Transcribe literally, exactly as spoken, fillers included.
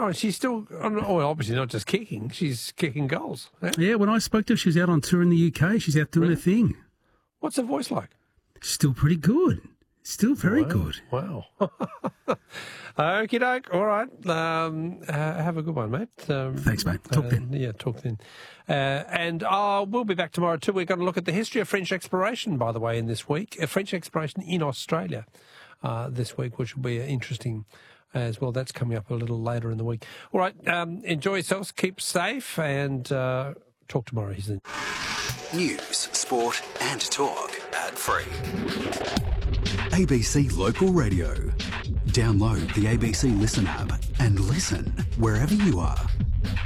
Oh, she's still, oh, obviously not just kicking, she's kicking goals. Yeah, Yeah, when I spoke to her, she was out on tour in the U K. She's out doing Really? her thing. What's her voice like? Still pretty good. Still very Wow. good. Wow. Okie doke. All right. Um, uh, have a good one, mate. Um, Thanks, mate. Talk uh, then. Yeah, talk then. Uh, and uh, we'll be back tomorrow too. We're going to look at the history of French exploration, by the way, in this week. Uh, French exploration in Australia uh, this week, which will be uh, interesting as well. That's coming up a little later in the week. All right. Um, enjoy yourselves. Keep safe and uh, talk tomorrow. Here's the News, sport and talk. Ad-free. A B C Local Radio. Download the A B C Listen app and listen wherever you are.